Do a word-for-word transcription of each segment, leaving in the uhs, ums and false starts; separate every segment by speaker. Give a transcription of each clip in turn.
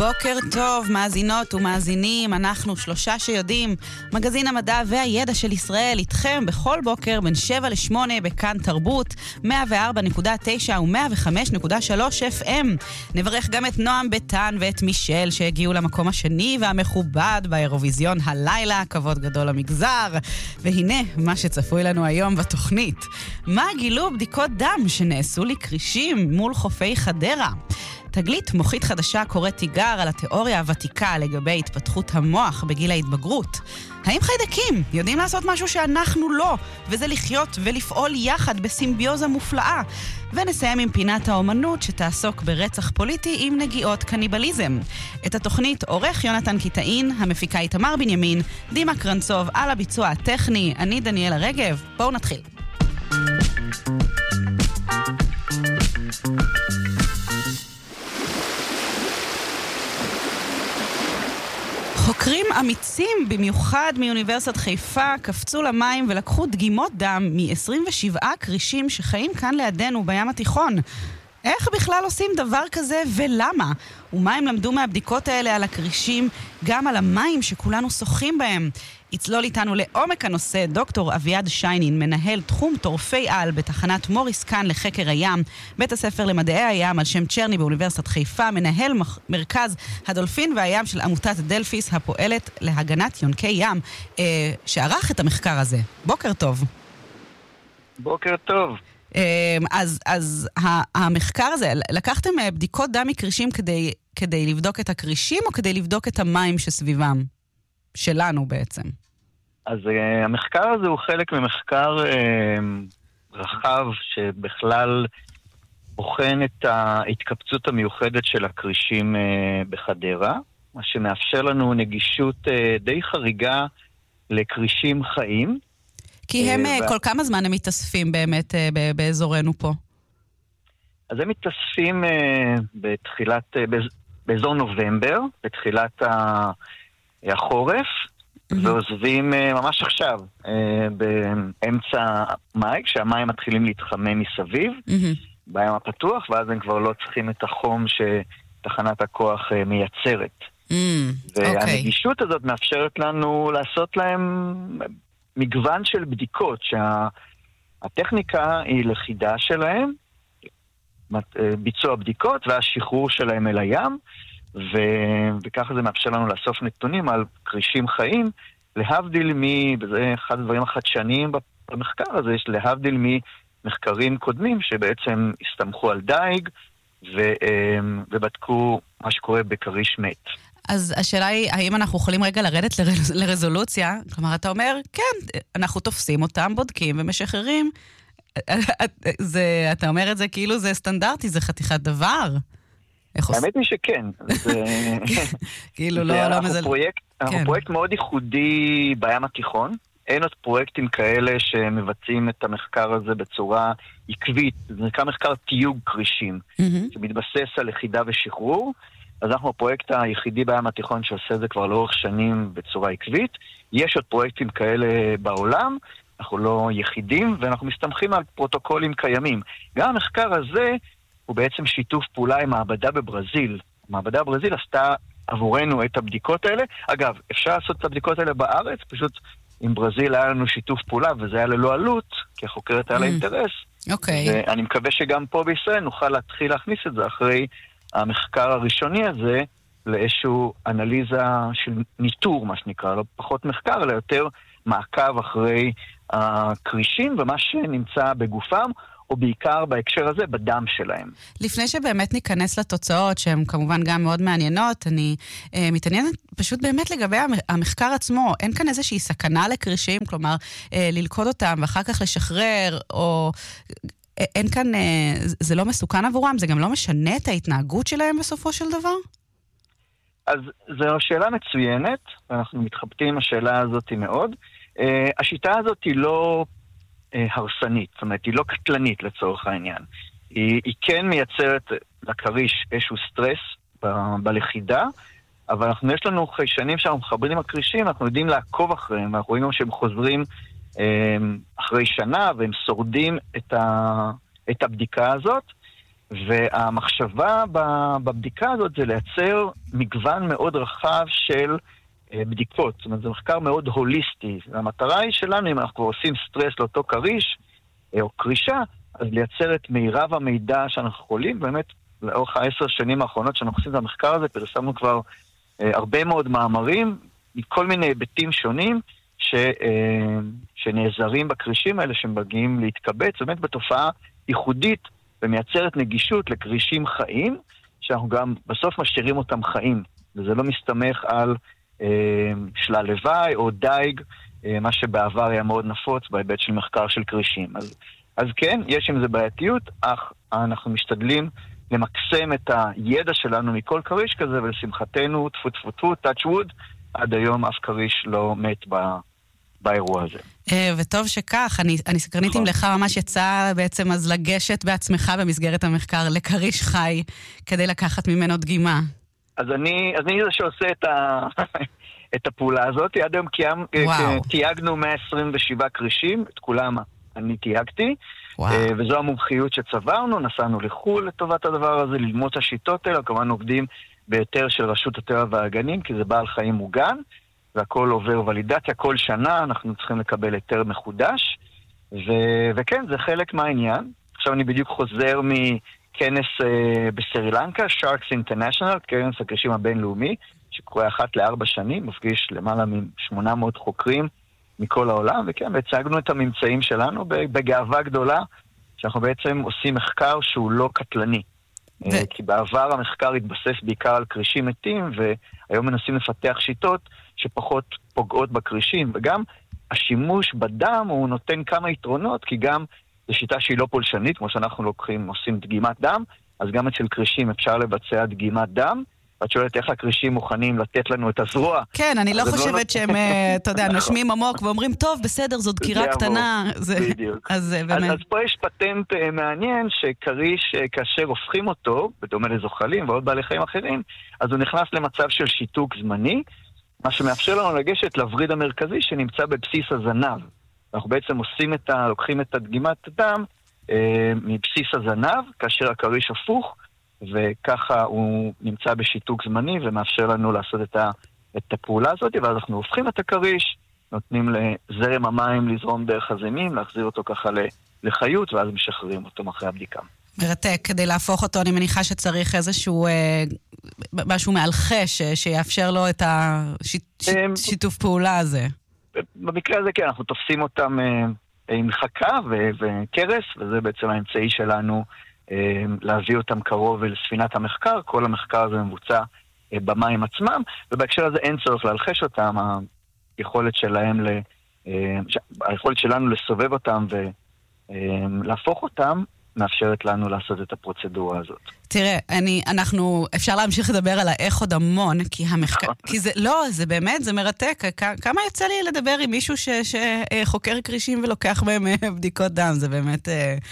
Speaker 1: בוקר טוב, מאזינות ומאזינים, אנחנו שלושה שיודעים, מגזין המדע והידע של ישראל, איתכם בכל בוקר בין שבע לשמונה בכאן תרבות, מאה וארבע נקודה תשע ו-מאה וחמש נקודה שלוש אף אם. נברך גם את נועם ביטן ואת מישל שהגיעו למקום השני והמכובד באירוויזיון הלילה, כבוד גדול למגזר. והנה מה שצפוי לנו היום בתוכנית. מה גילו בדיקות דם שנעשו לקרישים מול חופי חדרה? תגלית מוחית חדשה קוראת תיגר על התיאוריה הוותיקה לגבי התפתחות המוח בגיל ההתבגרות. האם חיידקים יודעים לעשות משהו שאנחנו לא, וזה לחיות ולפעול יחד בסימביוזה מופלאה? ונסיים עם פינת האומנות שתעסוק ברצח פוליטי עם נגיעות קניבליזם. את התוכנית עורך יונתן קיטאין, המפיקה איתמר בנימין, דימה קרנצוב על הביצוע הטכני, אני דניאלה רגב. בואו נתחיל. חוקרים אמיצים, במיוחד מאוניברסיטת חיפה, קפצו למים ולקחו דגימות דם מ-עשרים ושבעה קרישים שחיים כאן לידינו בים התיכון. איך בכלל עושים דבר כזה ולמה? ומה הם למדו מהבדיקות האלה על הקרישים, גם על המים שכולנו שוחים בהם? יצלול איתנו לעומק הנושא דוקטור אביעד שיינין, מנהל תחום טורפי על בתחנת מוריס קאן לחקר הים, בית הספר למדעי הים על שם צ'רני באוניברסיטת חיפה, מנהל מח... מרכז הדולפין והים של עמותת דלפיס הפועלת להגנת יונקי ים, אה, שערך את המחקר הזה. בוקר טוב.
Speaker 2: בוקר טוב.
Speaker 1: אז, אז המחקר הזה, לקחתם בדיקות דם מקרישים כדי, כדי לבדוק את הקרישים או כדי לבדוק את המים שסביבם? שלנו בעצם.
Speaker 2: אז uh, המחקר הזה הוא חלק ממחקר uh, רחב שבכלל בוחן את ההתקבצות המיוחדת של הקרישים uh, בחדרה, מה שמאפשר לנו נגישות uh, די חריגה לקרישים חיים.
Speaker 1: כי הם, uh, כל כמה זמן הם מתאספים באמת uh, באזורנו פה?
Speaker 2: אז הם מתאספים uh, בתחילת, uh, באזור נובמבר, בתחילת ה... החורף, mm-hmm. ועוזבים uh, ממש עכשיו, uh, באמצע מאי, כשהמים מתחילים להתחמם מסביב, mm-hmm. בים הפתוח, ואז הם כבר לא צריכים את החום שתחנת הכוח uh, מייצרת. Mm, והנגישות okay. הזאת מאפשרת לנו לעשות להם מגוון של בדיקות, שהטכניקה היא לכידה שלהם, ביצוע בדיקות והשחרור שלהם אל הים, ו... וככה זה מאפשר לנו לאסוף נתונים על קרישים חיים, להבדיל מ... וזה אחד הדברים החדשניים במחקר הזה, יש להבדיל ממחקרים קודמים שבעצם הסתמכו על דייג ו... ובדקו מה שקורה בקריש מת.
Speaker 1: אז השאלה היא, האם אנחנו יכולים רגע לרדת לרז... לרזולוציה? כלומר, אתה אומר, כן, אנחנו תופסים אותם, בודקים ומשחררים. זה... אתה אומר את זה כאילו זה סטנדרטי, זה חתיכת דבר.
Speaker 2: האמת היא שכן.
Speaker 1: כאילו לא...
Speaker 2: אנחנו פרויקט מאוד ייחודי בים התיכון. אין עוד פרויקטים כאלה שמבצעים את המחקר הזה בצורה עקבית. זה נקרא מחקר תיוג קרישים, שמתבסס על לכידה ושחרור. אז אנחנו הפרויקט היחידי בים התיכון שעושה את זה כבר לאורך שנים בצורה עקבית. יש עוד פרויקטים כאלה בעולם, אנחנו לא יחידים, ואנחנו מסתמכים על פרוטוקולים קיימים. גם המחקר הזה הוא בעצם שיתוף פעולה עם מעבדה בברזיל. המעבדה בברזיל עשתה עבורנו את הבדיקות האלה. אגב, אפשר לעשות את הבדיקות האלה בארץ, פשוט עם ברזיל היה לנו שיתוף פעולה, וזה היה ללא עלות, כי החוקרת היה לה אינטרס.
Speaker 1: אוקיי.
Speaker 2: ואני מקווה שגם פה בישראל נוכל להתחיל להכניס את זה אחרי המחקר הראשוני הזה, לאיזשהו אנליזה של ניטור, מה שנקרא, לא פחות מחקר, אלא יותר מעקב אחרי הקרישים ומה שנמצא בגופם, או בעיקר בהקשר הזה בדם שלהם.
Speaker 1: לפני שבאמת ניכנס לתוצאות, שהן כמובן גם מאוד מעניינות, אני אה, מתעניינת פשוט באמת לגבי המחקר עצמו. אין כאן איזושהי סכנה לקרישים, כלומר, אה, ללכוד אותם ואחר כך לשחרר, או... אין כאן, אה, זה לא מסוכן עבורם, זה גם לא משנה את ההתנהגות שלהם בסופו של דבר?
Speaker 2: אז זו שאלה מצוינת, ואנחנו מתחבטים עם השאלה הזאת מאוד. אה, השיטה הזאת היא לא... הרסנית, זאת אומרת, היא לא קטלנית לצורך העניין. היא, היא כן מייצרת לקריש איזשהו סטרס ב- בלכידה, אבל אנחנו, יש לנו חיישנים שאנחנו מחברים עם הקרישים, אנחנו יודעים לעקוב אחריהם, ואנחנו רואים שהם חוזרים אה, אחרי שנה, והם שורדים את, ה, את הבדיקה הזאת, והמחשבה בבדיקה הזאת זה לייצר מגוון מאוד רחב של בדיקות. זאת אומרת, זה מחקר מאוד הוליסטי. והמטרה היא שלנו, אם אנחנו עושים סטרס לאותו קריש או קרישה, אז לייצר את מירב המידע שאנחנו יכולים. באמת, לאורך העשר שנים האחרונות שאנחנו עושים את המחקר הזה, פרסמנו כבר הרבה מאוד מאמרים, מכל מיני היבטים שונים, ש, שנעזרים בקרישים האלה שמגיעים להתקבץ, באמת בתופעה ייחודית ומייצרת נגישות לקרישים חיים, שאנחנו גם בסוף משאירים אותם חיים, וזה לא מסתמך על אה, שלל לוואי או דייג, אה, מה שבעבר היה מאוד נפוץ בהיבט של מחקר של קרישים. אז, אז כן, יש עם זה בעייתיות, אך אנחנו משתדלים למקסם את הידע שלנו מכל קריש כזה, ולשמחתנו, טפו טפו טפו, touch wood, עד היום אף קריש לא מת ב... באירוע הזה.
Speaker 1: וטוב שכך, אני, אני סקרנית אם לך ממש יצא בעצם אז לגשת בעצמך במסגרת המחקר לקריש חי, כדי לקחת ממנו דגימה.
Speaker 2: אז אני, אז אני זה שעושה את, ה, את הפעולה הזאת, עד היום קיים, תייגנו מאה עשרים ושבעה קרישים, את כולם אני תייגתי, וואו. וזו המומחיות שצברנו, נסענו לחול לטובת הדבר הזה, ללמוד את השיטות האלה, כמובן עובדים ביותר של רשות הטבע והגנים, כי זה בעל חיים מוגן, והכל עובר ולידציה, כל שנה אנחנו צריכים לקבל היתר מחודש, ו- וכן, זה חלק מהעניין. עכשיו אני בדיוק חוזר מכנס uh, בסרילנקה, Sharks International, כנס הקרישים הבינלאומי, שקורה אחת לארבע שנים, מפגיש למעלה מ-שמונה מאות חוקרים מכל העולם, וכן, והצגנו את הממצאים שלנו בגאווה גדולה, שאנחנו בעצם עושים מחקר שהוא לא קטלני. ו... כי בעבר המחקר התבסס בעיקר על קרישים מתים, והיום מנסים לפתח שיטות שפחות פוגעות בקרישים, וגם השימוש בדם הוא נותן כמה יתרונות, כי גם זו שיטה שהיא לא פולשנית, כמו שאנחנו לוקחים, עושים דגימת דם, אז גם אצל קרישים אפשר לבצע דגימת דם, ואת שואלת איך הקרישים מוכנים לתת לנו את הזרוע.
Speaker 1: כן, אני לא חושבת שהם, אתה יודע, נושמים עמוק ואומרים, טוב, בסדר, זו דקירה קטנה.
Speaker 2: בדיוק. אז פה יש פטנט מעניין, שקריש, כאשר הופכים אותו, בדומה לזוחלים ועוד בעלי חיים אחרים, אז הוא נכנס למצב של שיתוק זמני, מה שמאפשר לנו לגשת לווריד המרכזי שנמצא בבסיס הזנב. אנחנו בעצם עושים את ה, לוקחים את הדגימת דם אה, מבסיס הזנב, כאשר הקריש הפוך, וככה הוא נמצא בשיתוק זמני ומאפשר לנו לעשות את, ה, את הפעולה הזאת, ואז אנחנו הופכים את הקריש, נותנים לזרם המים לזרום דרך הזימים, להחזיר אותו ככה לחיות, ואז משחררים אותו אחרי הבדיקה.
Speaker 1: מרתק, כדי להפוך אותו, אני מניחה שצריך איזשהו אה, משהו מאלחש, שיאפשר לו את השיתוף פעולה הזה.
Speaker 2: במקרה הזה כן, אנחנו תופסים אותם אה, עם חכה ו- וקרס, וזה בעצם האמצעי שלנו אה, להביא אותם קרוב לספינת המחקר. כל המחקר הזה מבוצע אה, במים עצמם, ובהקשר הזה אין צורך להלחש אותם, היכולת שלהם, ל- אה, היכולת שלנו לסובב אותם ולהפוך אותם, מאפשרת לנו לעשות את הפרוצדורה הזאת.
Speaker 1: תראה, אני, אנחנו, אפשר להמשיך לדבר על האיך עוד המון, כי המחקר, כי זה, לא, זה באמת, זה מרתק. כמה יוצא לי לדבר עם מישהו ש, שחוקר קרישים ולוקח בהם בדיקות דם, זה באמת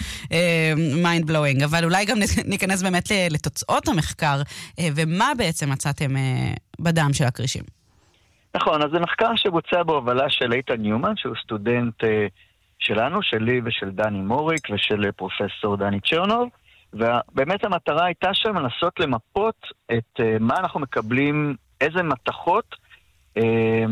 Speaker 1: mind blowing. אבל אולי גם ניכנס באמת לתוצאות המחקר, ומה בעצם מצאתם בדם של הקרישים?
Speaker 2: נכון, אז זה מחקר שבוצע בהובלה של איתן ניומן, שהוא סטודנט שלנו, שלי ושל דני מוריק ושל פרופסור דני צ'רנוב, ובאמת המטרה הייתה שם לנסות למפות את uh, מה אנחנו מקבלים, איזה מתכות uh,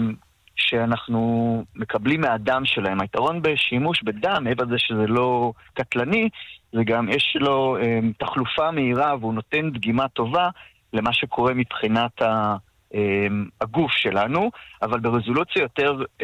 Speaker 2: שאנחנו מקבלים מהדם שלהם. היתרון בשימוש בדם, מעבר לזה שזה לא קטלני, זה גם יש לו uh, תחלופה מהירה, והוא נותן דגימה טובה למה שקורה מבחינת ה, uh, הגוף שלנו, אבל ברזולוציה יותר Uh,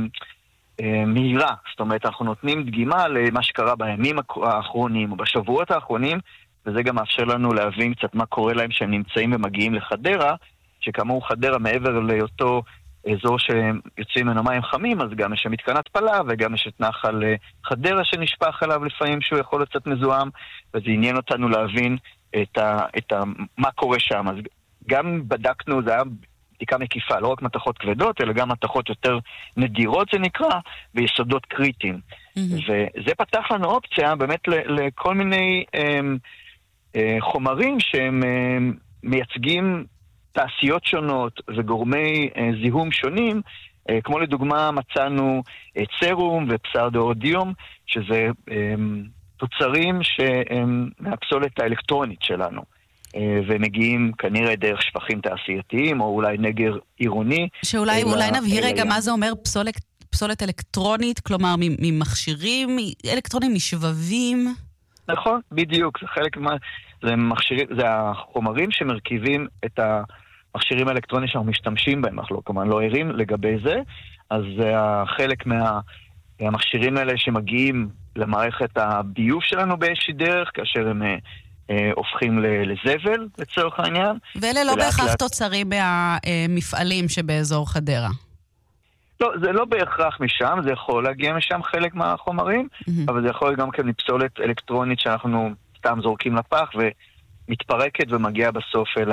Speaker 2: מהירה, זאת אומרת, אנחנו נותנים דגימה למה שקרה בימים האחרונים או בשבועות האחרונים, וזה גם מאפשר לנו להבין קצת מה קורה להם שהם נמצאים ומגיעים לחדרה, שכאמור חדרה מעבר לאותו אזור שהם יוצאים ממנו מים חמים, אז גם יש שם מתקן התפלה, וגם יש את נחל חדרה שנשפך עליו לפעמים שהוא יכול לצאת מזוהם, וזה עניין אותנו להבין את ה, את ה, מה קורה שם. אז גם בדקנו, זה היה בדיקה מקיפה, לא רק מתכות כבדות, אלא גם מתכות יותר נדירות זה נקרא, ויסודות קריטיים. Mm-hmm. וזה פתח לנו אופציה באמת לכל מיני um, uh, חומרים שהם uh, מייצגים תעשיות שונות וגורמי uh, זיהום שונים, uh, כמו לדוגמה מצאנו uh, צרום ופסאודו-אודיום, שזה um, תוצרים שהם מהפסולת האלקטרונית שלנו, ומגיעים כנראה דרך שפכים תעשייתיים, או אולי נגר עירוני.
Speaker 1: שאולי אולי נבהיר רגע מה זה אומר פסולת, פסולת אלקטרונית, כלומר ממכשירים אלקטרוניים, משבבים.
Speaker 2: נכון, בדיוק, זה חלק מה... זה, מכשירים, זה החומרים שמרכיבים את המכשירים האלקטרוניים שאנחנו משתמשים בהם, אנחנו כלומר לא ערים לגבי זה, אז זה חלק מה... המכשירים האלה שמגיעים למערכת הביוב שלנו באיזושהי דרך, כאשר הם אה, אה, הופכים לזבל, לצורך העניין.
Speaker 1: ואלה לא בהכרח לאט... תוצרים מהמפעלים שבאזור חדרה.
Speaker 2: לא, זה לא בהכרח משם, זה יכול להגיע משם חלק מהחומרים, mm-hmm. אבל זה יכול גם כן מפסולת אלקטרונית שאנחנו סתם זורקים לפח ומתפרקת ומגיעה בסוף אל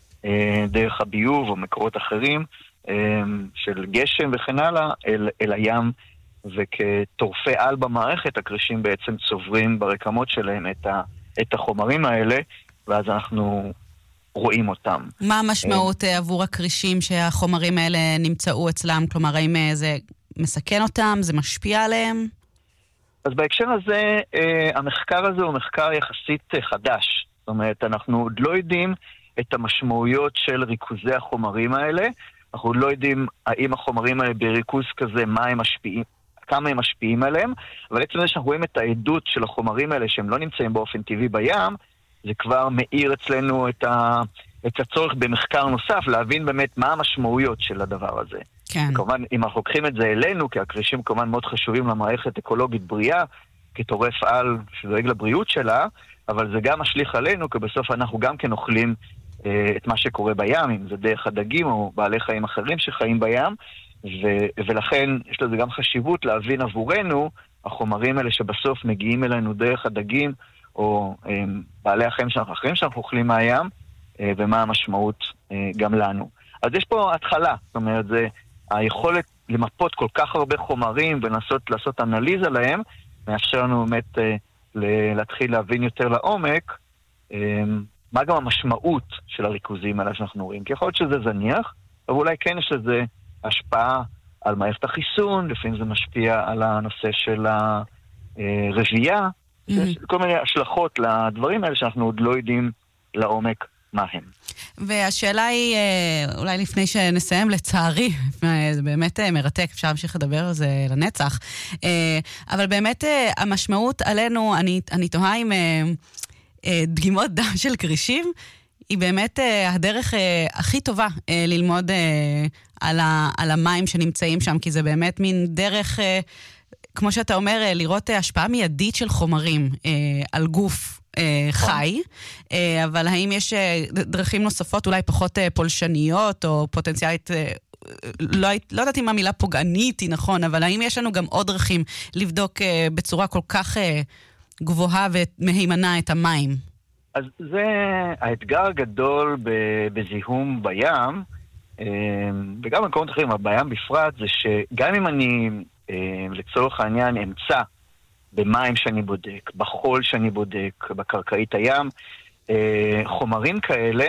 Speaker 2: דרך הביוב או מקורות אחרים של גשם וכן הלאה אל, אל הים, וכתורפי על במערכת הקרישים בעצם צוברים ברקמות שלהם את, ה, את החומרים האלה, ואז אנחנו רואים אותם.
Speaker 1: מה המשמעות עבור הקרישים שהחומרים האלה נמצאו אצלם? כלומר, האם זה מסכן אותם? זה משפיע עליהם?
Speaker 2: אז בהקשר הזה, המחקר הזה הוא מחקר יחסית חדש. זאת אומרת, אנחנו עוד לא יודעים את המשמעויות של ריכוזי החומרים האלה. אנחנו עוד לא יודעים האם החומרים האלה בריכוז כזה, מה הם משפיעים, כמה הם משפיעים עליהם. אבל עצם זה שאנחנו רואים את העדות של החומרים האלה שהם לא נמצאים באופן טבעי בים, זה כבר מאיר אצלנו את, ה... את הצורך במחקר נוסף, להבין באמת מה המשמעויות של הדבר הזה.
Speaker 1: כן.
Speaker 2: כמובן, אם אנחנו לוקחים את זה אלינו, כי הקרישים כמובן מאוד חשובים למערכת אקולוגית בריאה, כתורף על שדואג לבריאות שלה, אבל זה גם משליך עלינו, כי בסוף אנחנו גם כן אוכלים אה, את מה שקורה בים, אם זה דרך הדגים או בעלי חיים אחרים שחיים בים, ו... ולכן יש לזה גם חשיבות להבין עבורנו, החומרים האלה שבסוף מגיעים אלינו דרך הדגים, או אה, בעלי החיים שאנחנו אחרים שאנחנו אוכלים מהים, אה, ומה המשמעות אה, גם לנו. אז יש פה התחלה, זאת אומרת, זה היכולת למפות כל כך הרבה חומרים ולנסות לעשות אנליזה להם, מאפשר לנו באמת אה, להתחיל להבין יותר לעומק, אה, מה גם המשמעות של הריכוזים האלה שאנחנו רואים. כי יכול להיות שזה זניח, אבל אולי כן יש לזה השפעה על מערכת החיסון, לפעמים זה משפיע על הנושא של הרבייה, יש כל מיני השלכות לדברים האלה שאנחנו עוד לא יודעים לעומק מה הם.
Speaker 1: והשאלה היא, אולי לפני שנסיים, לצערי, זה באמת מרתק, אפשר להמשיך לדבר על זה לנצח, אבל באמת המשמעות עלינו, אני, אני תוהה עם דגימות דם של קרישים, היא באמת הדרך הכי טובה ללמוד על, ה, על המים שנמצאים שם, כי זה באמת מין דרך... כמו שאתה אומר, לראות השפעה מיידית של חומרים אה, על גוף אה, חי, אה, אבל האם יש אה, דרכים נוספות, אולי פחות אה, פולשניות, או פוטנציאלית, אה, לא, לא יודעת אם המילה פוגענית היא נכון, אבל האם יש לנו גם עוד דרכים לבדוק אה, בצורה כל כך אה, גבוהה ומהימנה את המים?
Speaker 2: אז זה האתגר הגדול בזיהום בים, אה, וגם במקומות אחרים, בים בפרט, זה שגם אם אני... לצורך העניין אמצא במים שאני בודק, בחול שאני בודק, בקרקעית הים, חומרים כאלה,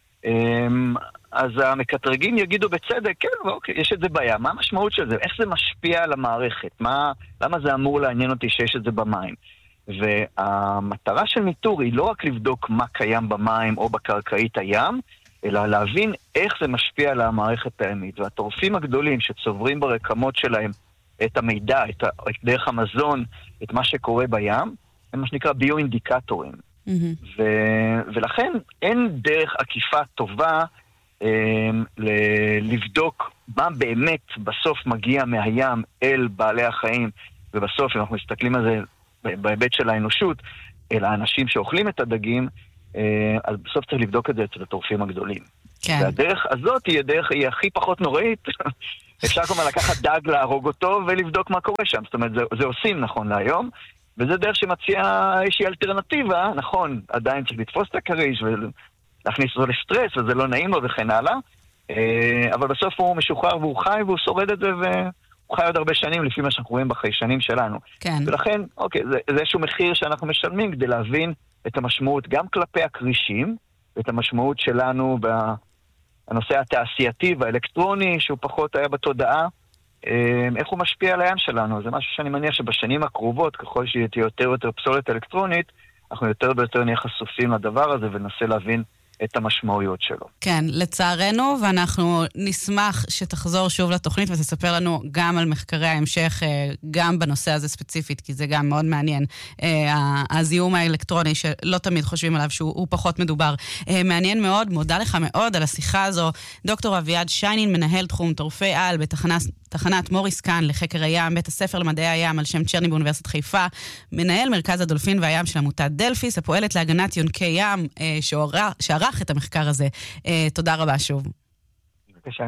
Speaker 2: אז המקטרגים יגידו בצדק, כן, אוקיי, יש את זה בים, מה המשמעות של זה? איך זה משפיע על המערכת? מה, למה זה אמור לעניין אותי שיש את זה במים? והמטרה של ניטור היא לא רק לבדוק מה קיים במים או בקרקעית הים, אלא להבין איך זה משפיע על המערכת הימית. והטורפים הגדולים שצוברים ברקמות שלהם את המידע, את, ה, את דרך המזון, את מה שקורה בים, הם מה שנקרא ביו-אינדיקטורים. Mm-hmm. ו, ולכן אין דרך עקיפה טובה אה, ל- לבדוק מה באמת בסוף מגיע מהים אל בעלי החיים, ובסוף, אם אנחנו מסתכלים על זה בהיבט של האנושות, אל האנשים שאוכלים את הדגים, אה, אז בסוף צריך לבדוק את זה אצל הטורפים הגדולים. כן. והדרך הזאת היא הדרך, היא הכי פחות נוראית, אפשר כלומר לקחת דג, להרוג אותו ולבדוק מה קורה שם. זאת אומרת, זה, זה עושים נכון להיום, וזה דרך שמציע איזושהי אלטרנטיבה, נכון, עדיין צריך לתפוס את הקריש ולהכניס אותו לסטרס, וזה לא נעים לו וכן הלאה, אבל בסוף הוא משוחרר והוא חי והוא שורד את זה, והוא חי עוד הרבה שנים לפי מה שאנחנו רואים בחיישנים שלנו.
Speaker 1: כן.
Speaker 2: ולכן, אוקיי, זה, זה איזשהו מחיר שאנחנו משלמים כדי להבין את המשמעות גם כלפי הקרישים, ואת המשמעות שלנו ב... הנושא התעשייתי והאלקטרוני, שהוא פחות היה בתודעה, איך הוא משפיע על הים שלנו. זה משהו שאני מניח שבשנים הקרובות, ככל שתהיה יותר ויותר פסולת אלקטרונית, אנחנו יותר ויותר נהיה חשופים לדבר הזה וננסה להבין את המשמעויות שלו.
Speaker 1: כן, לצערנו, ואנחנו נשמח שתחזור שוב לתוכנית ותספר לנו גם על מחקרי ההמשך, גם בנושא הזה ספציפית, כי זה גם מאוד מעניין. הזיהום האלקטרוני שלא תמיד חושבים עליו שהוא פחות מדובר. מעניין מאוד, מודה לך מאוד על השיחה הזו. דוקטור אביעד שיינין, מנהל תחום טורפי על בתחנת תחנת מוריס קאן לחקר הים, בית הספר למדעי הים על שם צ'רני באוניברסיטת חיפה, מנהל מרכז הדולפין והים של עמותת דלפיס, הפועלת להגנת יונקי ים, שערך את המחקר הזה. תודה רבה שוב.
Speaker 2: בבקשה.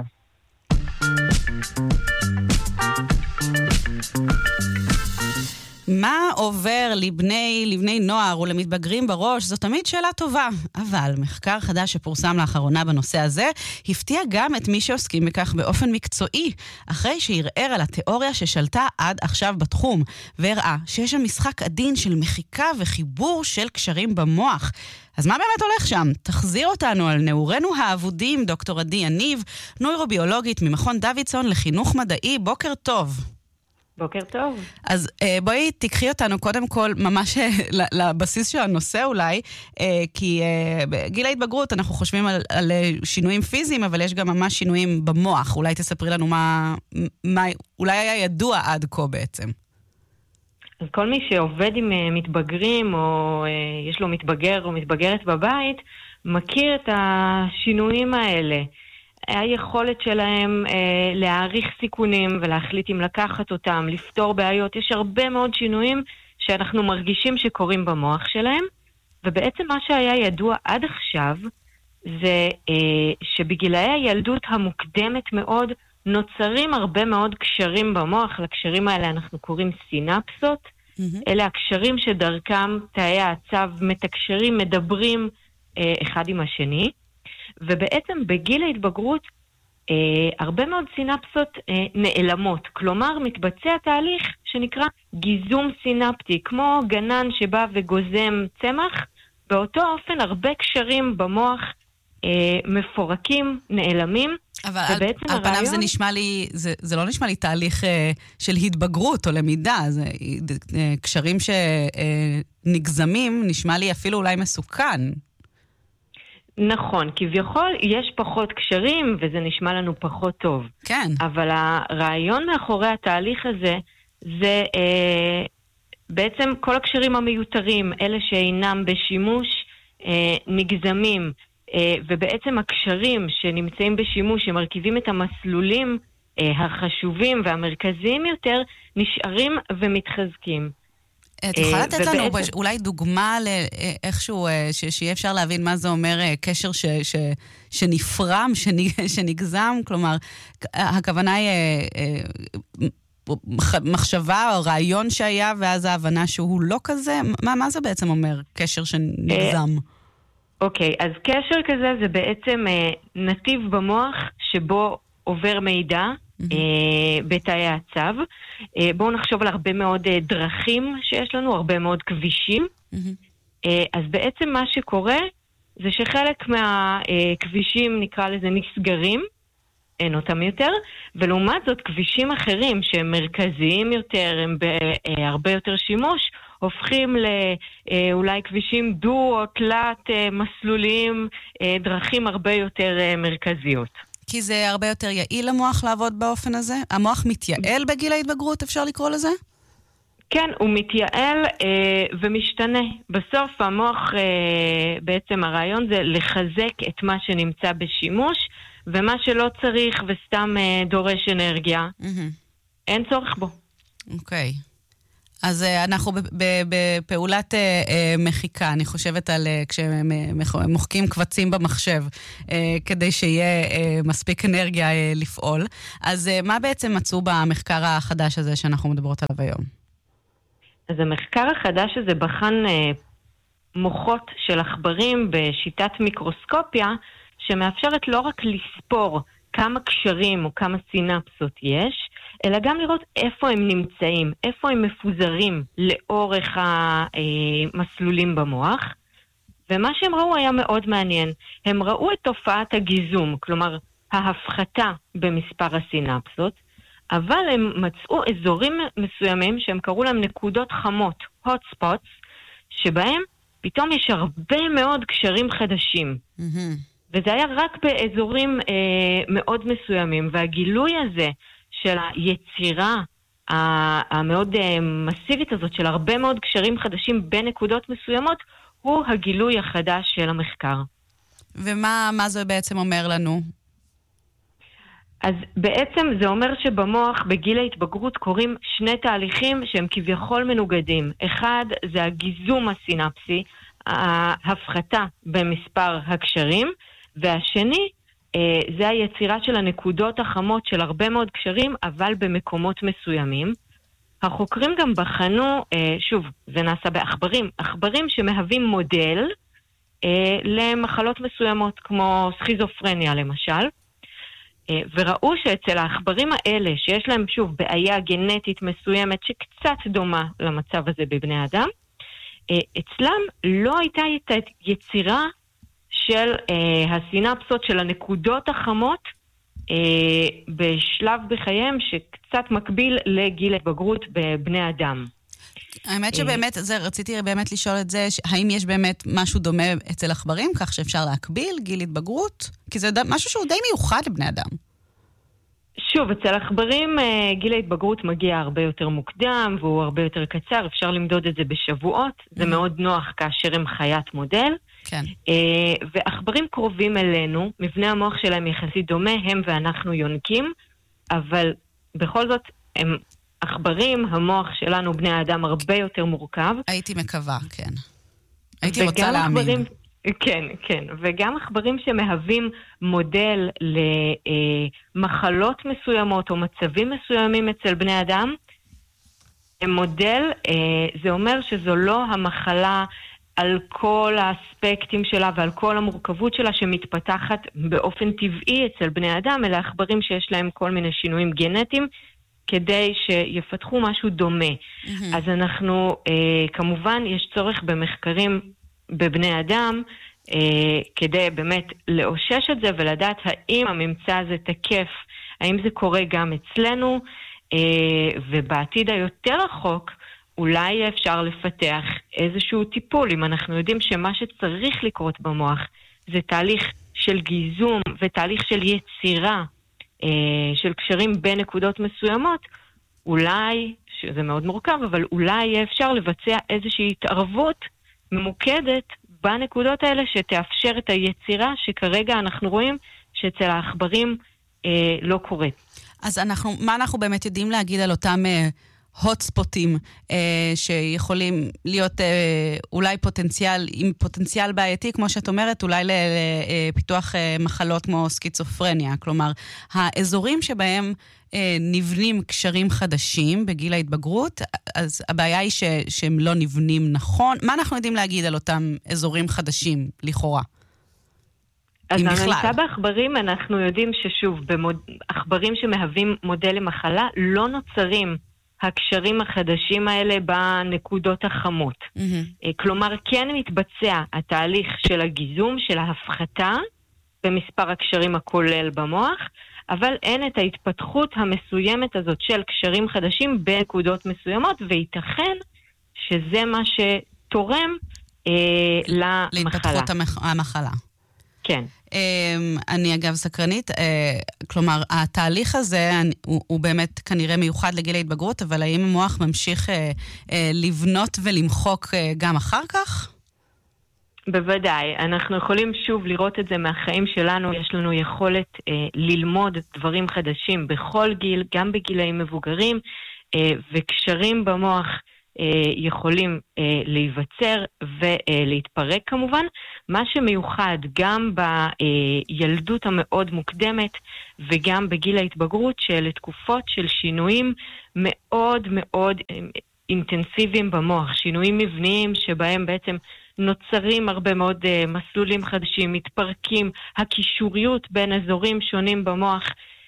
Speaker 1: מה עובר לבני, לבני נוער ולמתבגרים בראש? זו תמיד שאלה טובה. אבל מחקר חדש שפורסם לאחרונה בנושא הזה, הפתיע גם את מי שעוסקים בכך באופן מקצועי, אחרי שערער על התיאוריה ששלטה עד עכשיו בתחום, והראה שיש שם משחק עדין של מחיקה וחיבור של קשרים במוח. אז מה באמת הולך שם? תחזיר אותנו על נעורנו האבודים, דוקטור עדי יניב, נוירוביולוגית ממכון דוידסון לחינוך מדעי. בוקר טוב.
Speaker 3: בוקר טוב.
Speaker 1: אז בואי תקחי אותנו קודם כל ממש לבסיס של הנושא אולי, כי בגיל ההתבגרות אנחנו חושבים על, על שינויים פיזיים, אבל יש גם ממש שינויים במוח. אולי תספרי לנו מה, מה אולי היה ידוע עד כה בעצם.
Speaker 3: אז כל מי שעובד עם מתבגרים, או יש לו מתבגר או מתבגרת בבית, מכיר את השינויים האלה. היכולת שלהם אה, להעריך סיכונים ולהחליט אם לקחת אותם, לפתור בעיות. יש הרבה מאוד שינויים שאנחנו מרגישים שקורים במוח שלהם, ובעצם מה שהיה ידוע עד עכשיו זה אה, שבגילאי הילדות המוקדמת מאוד נוצרים הרבה מאוד קשרים במוח. לקשרים האלה אנחנו קוראים סינפסות. Mm-hmm. אלה הקשרים שדרכם תאי העצב מתקשרים, מדברים אה, אחד עם השני. ובעצם בגיל ההתבגרות אה, הרבה מאוד סינפסות אה, נעלמות. כלומר, מתבצע תהליך שנקרא גיזום סינפטי, כמו גנן שבא וגוזם צמח. באותו אופן הרבה קשרים במוח אה, מפורקים, נעלמים.
Speaker 1: אבל על, על פניו הרעיון... זה נשמע לי, זה, זה לא נשמע לי תהליך אה, של התבגרות או למידה. זה, אה, קשרים שנגזמים אה, נשמע לי אפילו אולי מסוכן.
Speaker 3: נכון, כביכול יש פחות קשרים וזה נשמע לנו פחות טוב.
Speaker 1: כן.
Speaker 3: אבל הרעיון מאחורי התהליך הזה זה אה, בעצם כל הקשרים המיותרים, אלה שאינם בשימוש, אה, נגזמים, אה, ובעצם הקשרים שנמצאים בשימוש, שמרכיבים את המסלולים אה, החשובים והמרכזיים יותר, נשארים ומתחזקים.
Speaker 1: תוכל לתת לנו אולי דוגמה לאיכשהו, שיהיה אפשר להבין מה זה אומר קשר שנפרם, שנגזם? כלומר, הכוונה היא מחשבה או רעיון שהיה, ואז ההבנה שהוא לא כזה? מה זה בעצם אומר, קשר שנגזם?
Speaker 3: אוקיי, אז קשר כזה זה בעצם נתיב במוח שבו עובר מידע, בתאי העצב. בואו נחשוב על הרבה מאוד דרכים שיש לנו, הרבה מאוד כבישים. אז בעצם מה שקורה זה שחלק מהכבישים, נקרא לזה, נסגרים, אין אותם יותר, ולעומת זאת כבישים אחרים שהם מרכזיים יותר, הם בהרבה יותר שימוש, הופכים לאולי כבישים דו או תלת מסלולים, דרכים הרבה יותר מרכזיות.
Speaker 1: כי זה הרבה יותר יעיל למוח לעבוד באופן הזה? המוח מתייעל בגיל ההתבגרות, אפשר לקרוא לזה?
Speaker 3: כן, הוא מתייעל אה, ומשתנה. בסוף המוח, אה, בעצם הרעיון זה לחזק את מה שנמצא בשימוש, ומה שלא צריך וסתם אה, דורש אנרגיה, mm-hmm. אין צורך בו.
Speaker 1: אוקיי. Okay. אז אנחנו בפעולת מחיקה, אני חושבת על כשמוחקים קבצים במחשב, כדי שיהיה מספיק אנרגיה לפעול. אז מה בעצם מצאו במחקר החדש הזה שאנחנו מדברות עליו היום?
Speaker 3: אז המחקר החדש הזה בחן מוחות של עכברים בשיטת מיקרוסקופיה, שמאפשרת לא רק לספור כמה קשרים או כמה סינפסות יש, אלא גם לראות איפה הם נמצאים, איפה הם מפוזרים לאורך המסלולים במוח. ומה שהם ראו היה מאוד מעניין. הם ראו את תופעת הגיזום, כלומר ההפחתה במספר הסינפסות, אבל הם מצאו אזורים מסוימים שהם קראו להם נקודות חמות, hot spots, שבהם פתאום יש הרבה מאוד קשרים חדשים. Mm-hmm. וזה היה רק באזורים אה, מאוד מסוימים, והגילוי הזה של היצירה המאוד אה, מסיבית הזאת של הרבה מאוד קשרים חדשים בנקודות מסוימות, הוא הגילוי החדש של המחקר.
Speaker 1: ומה מה זה בעצם אומר לנו?
Speaker 3: אז בעצם זה אומר שבמוח בגיל ההתבגרות קורים שני תהליכים שהם כביכול מנוגדים. אחד זה הגיזום הסינפסי, ההפחתה במספר הקשרים, והשני זה היצירה של הנקודות החמות של הרבה מאוד קשרים, אבל במקומות מסוימים. החוקרים גם בחנו, שוב, זה נעשה בעכברים, עכברים שמהווים מודל למחלות מסוימות, כמו סכיזופרניה למשל, וראו שאצל העכברים האלה, שיש להם שוב בעיה גנטית מסוימת שקצת דומה למצב הזה בבני אדם, אצלם לא הייתה את היצירה של הסינפסות של הנקודות החמות בשלב בחייהם שקצת מקביל לגיל התבגרות בבני אדם.
Speaker 1: האמת שבאמת, זה, רציתי באמת לשאול את זה, האם יש באמת משהו דומה אצל עכברים, כך שאפשר להקביל גיל התבגרות? כי זה משהו שהוא די מיוחד לבני אדם.
Speaker 3: שוב, אצל עכברים גיל ההתבגרות מגיע הרבה יותר מוקדם, והוא הרבה יותר קצר, אפשר למדוד את זה בשבועות, זה מאוד נוח כאשר הם חיית מודל.
Speaker 1: כן.
Speaker 3: ועכברים קרובים אלינו, מבנה המוח שלהם יחסית דומה, הם ואנחנו יונקים, אבל בכל זאת הם עכברים, המוח שלנו, בני האדם, הרבה יותר מורכב.
Speaker 1: הייתי מקווה, כן. הייתי רוצה להאמין.
Speaker 3: עכברים, כן, כן. וגם עכברים שמהווים מודל למחלות מסוימות או מצבים מסוימים אצל בני אדם, מודל, זה אומר שזו לא המחלה על כל האספקטים שלה ועל כל המורכבות שלה שמתפתחת באופן טבעי אצל בני אדם, אלא עכברים שיש להם כל מיני שינויים גנטיים, כדי שיפתחו משהו דומה. Mm-hmm. אז אנחנו, אה, כמובן, יש צורך במחקרים בבני אדם, אה, כדי באמת לאושש את זה ולדעת האם הממצא הזה תקף, האם זה קורה גם אצלנו, אה, ובעתיד היותר רחוק, אולי אפשר לפתח איזשהו טיפול, אם אנחנו יודעים שמה שצריך לקרות במוח, זה תהליך של גיזום ותהליך של יצירה, של קשרים בין נקודות מסוימות, אולי, שזה מאוד מורכב, אבל אולי יהיה אפשר לבצע איזושהי התערבות ממוקדת בנקודות האלה שתאפשר את היצירה שכרגע אנחנו רואים שאצל העכברים אה, לא קורה.
Speaker 1: אז אנחנו, מה אנחנו באמת יודעים להגיד על אותם אה, הוטספוטים אה, שיכולים להיות אה, אולי פוטנציאל, עם פוטנציאל בעייתי, כמו שאת אומרת, אולי לפיתוח אה, מחלות כמו סקיצופרניה. כלומר, האזורים שבהם אה, נבנים קשרים חדשים בגיל ההתבגרות, אז הבעיה היא ש, שהם לא נבנים נכון. מה אנחנו יודעים להגיד על אותם אזורים חדשים, לכאורה?
Speaker 3: אז הממצא בעכברים, אנחנו יודעים ששוב, בעכברים שמהווים מודל למחלה, לא נוצרים הקשרים החדשים האלה בנקודות החמות. Mm-hmm. כלומר, כן מתבצע התהליך של הגיזום, של ההפחתה במספר הקשרים הכולל במוח, אבל אין את ההתפתחות המסוימת הזאת של קשרים חדשים בנקודות מסוימות, וייתכן שזה מה שתורם אה, למחלה.
Speaker 1: להתפתחות המח... המחלה.
Speaker 3: כן.
Speaker 1: אני אגב סקרנית, כלומר, התהליך הזה הוא, הוא באמת כנראה מיוחד לגיל ההתבגרות, אבל האם המוח ממשיך לבנות ולמחוק גם אחר כך?
Speaker 3: בוודאי. אנחנו יכולים שוב לראות את זה מהחיים שלנו. יש לנו יכולת ללמוד דברים חדשים בכל גיל, גם בגילאים מבוגרים, וקשרים במוח יכולים להיווצר ולהתפרק כמובן. מה שמיוחד גם בילדות המאוד מוקדמת וגם בגיל ההתבגרות, שאלה תקופות של שינויים מאוד מאוד אינטנסיביים במוח, שינויים מבניים שבהם בעצם נוצרים הרבה מאוד מסלולים חדשים, מתפרקים, הקישוריות בין אזורים שונים במוח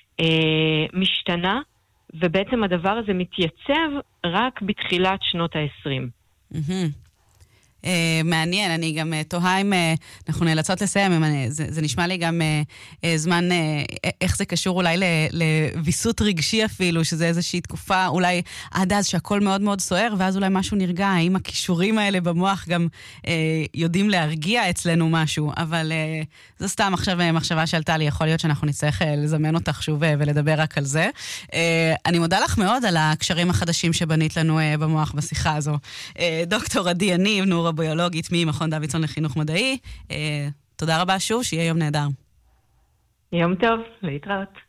Speaker 3: משתנה, ובעצם הדבר הזה מתייצב רק בתחילת שנות ה-עשרים.
Speaker 1: מעניין, אני גם תוהה אם אנחנו נאלצות לסיים, זה, זה נשמע לי גם זמן, איך זה קשור אולי לוויסות רגשי אפילו, שזה איזושהי תקופה, אולי עד אז שהכל מאוד מאוד סוער, ואז אולי משהו נרגע, האם הכישורים האלה במוח גם יודעים להרגיע אצלנו משהו, אבל זו סתם עכשיו מחשבה שעלתה לי, יכול להיות שאנחנו נצטרך לזמן אותך שוב ולדבר רק על זה. אני מודה לך מאוד על הקשרים החדשים שבנית לנו במוח בשיחה הזו. דוקטור עדי יניב, נוירוביולוגית ממכון דוידסון לחינוך מדעי. תודה רבה שוב, שיהיה יום נהדר.
Speaker 3: יום טוב, להתראות.